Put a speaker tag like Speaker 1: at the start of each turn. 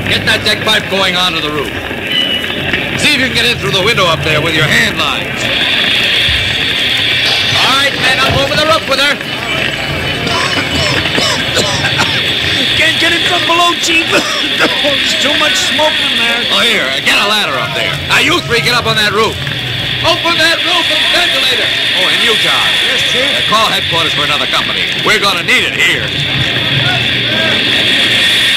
Speaker 1: Get that deck pipe going onto the roof. See if you can get in through the window up there with your hand lines. All right, men, up over the roof with her.
Speaker 2: Can't get it from below, Chief. There's too much smoke in there.
Speaker 1: Oh, here, get a ladder up there. Now, you three, get up on that roof. Open that roof and ventilator. Oh, and you, John.
Speaker 2: Yes, Chief.
Speaker 1: Call headquarters for another company. We're going to need it here.